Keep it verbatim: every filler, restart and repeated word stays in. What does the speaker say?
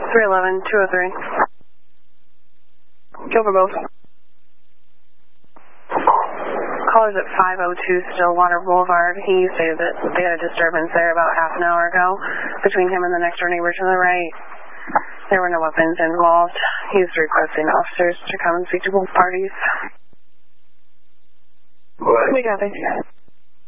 three eleven, two oh three. Kill for both. Caller's at five oh two Stillwater Boulevard. He stated that they had a disturbance there about half an hour ago between him and the next door neighbor to the right. There were no weapons involved. He's requesting officers to come and speak to both parties. What? We got it.